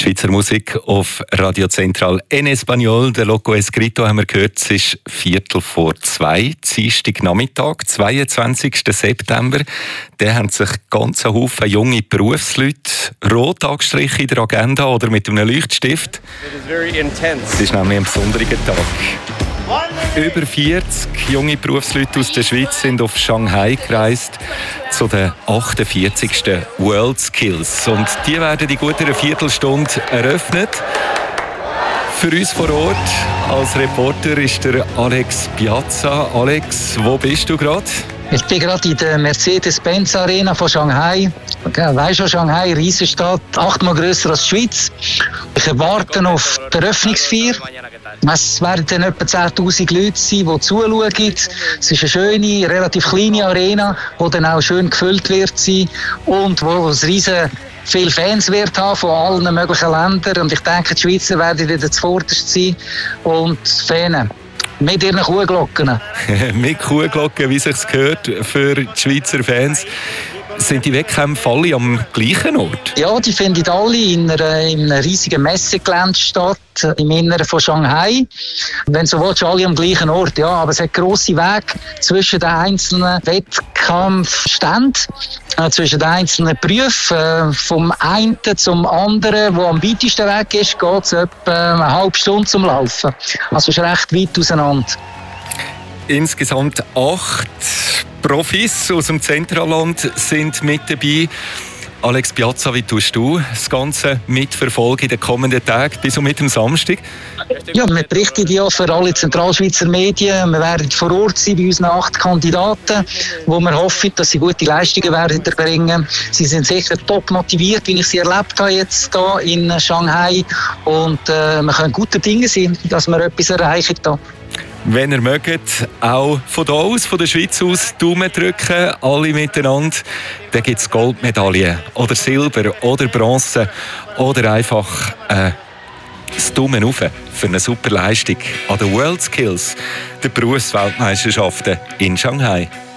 Schweizer Musik auf Radio Central en Español. Der Loco Escrito haben wir gehört. Es ist 1:45, Dienstag Nachmittag, 22. September. Da haben sich ganz Haufen junge Berufsleute rot angestrichen in der Agenda oder mit einem Leuchtstift. Es ist nämlich ein besonderer Tag. Über 40 junge Berufsleute aus der Schweiz sind auf Shanghai gereist zu den 48. World Skills. Und die werden in gut einer Viertelstunde eröffnet. Für uns vor Ort als Reporter ist der Alex Piazza. Alex, wo bist du gerade? Ich bin gerade in der Mercedes-Benz Arena von Shanghai. Weisst du, Shanghai, Riesenstadt, 8-mal grösser als die Schweiz. Ich erwarte auf die Eröffnungsfeier. Es werden dann etwa 10'000 Leute sein, die zuschauen. Es ist eine schöne, relativ kleine Arena, die dann auch schön gefüllt wird sein und wo es riesen viele Fans wird haben von allen möglichen Ländern. Und ich denke, die Schweizer werden wieder zuvorderst sein und Fans. Mit ihren Kuhglocken. Mit Kuhglocken, wie es sich gehört, für die Schweizer Fans. Sind die Wettkämpfe alle am gleichen Ort? Ja, die finden alle in einem riesigen Messegelände statt, im Inneren von Shanghai. Wenn du so willst, alle am gleichen Ort. Ja, aber es hat grosse Wege zwischen den einzelnen Wettkampfständen, zwischen den einzelnen Berufen. Vom einen zum anderen, wo am weitesten weg ist, geht es etwa eine halbe Stunde zum Laufen. Also es ist recht weit auseinander. Insgesamt 8 Profis aus dem Zentralland sind mit dabei. Alex Piazza, wie tust du das Ganze mitverfolgen in den kommenden Tagen bis und mit dem Samstag? Ja, wir berichten ja für alle Zentralschweizer Medien. Wir werden vor Ort sein bei unseren 8 Kandidaten, wo wir hoffen, dass sie gute Leistungen werden erbringen. Sie sind sicher top motiviert, wie ich sie erlebt habe jetzt hier in Shanghai. Und wir können gute Dinge sein, dass wir etwas erreichen hier. Wenn ihr mögt, auch von hier aus, von der Schweiz aus, Daumen drücken, alle miteinander. Dann gibt es Goldmedaillen oder Silber oder Bronze oder einfach das Daumen rauf für eine super Leistung an den World Skills, der Berufsweltmeisterschaften in Shanghai.